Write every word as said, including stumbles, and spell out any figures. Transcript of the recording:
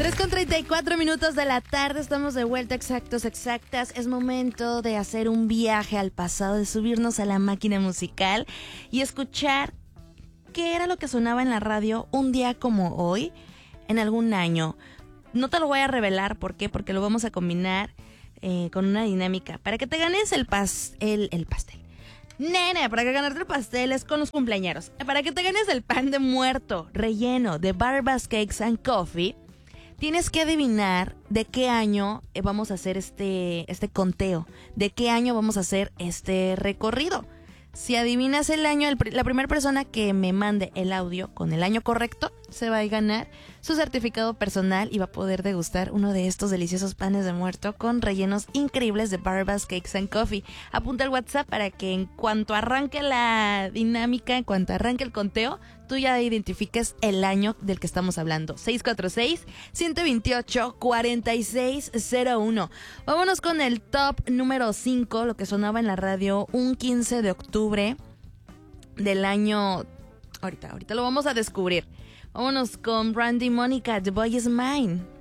tres con treinta y cuatro minutos de la tarde, estamos de vuelta, exactos, exactas. Es momento de hacer un viaje al pasado, de subirnos a la máquina musical y escuchar qué era lo que sonaba en la radio un día como hoy, en algún año. No te lo voy a revelar, ¿por qué? Porque lo vamos a combinar eh, con una dinámica para que te ganes el, pas el, el pastel. Nene, para que ganarte el pastel es con los cumpleañeros. Para que te ganes el pan de muerto relleno de Barbas Cakes and Coffee, tienes que adivinar de qué año vamos a hacer este, este conteo, de qué año vamos a hacer este recorrido. Si adivinas el año, el, la primera persona que me mande el audio con el año correcto se va a ganar su certificado personal y va a poder degustar uno de estos deliciosos panes de muerto con rellenos increíbles de Barbas Cakes and Coffee. Apunta el WhatsApp para que en cuanto arranque la dinámica, en cuanto arranque el conteo, tú ya identifiques el año del que estamos hablando. seis cuatro seis, uno dos ocho, cuatro seis cero uno. Vámonos con el top número cinco, lo que sonaba en la radio un quince de octubre del año... Ahorita, ahorita lo vamos a descubrir. Vámonos con Brandy Mónica, The Boy Is Mine.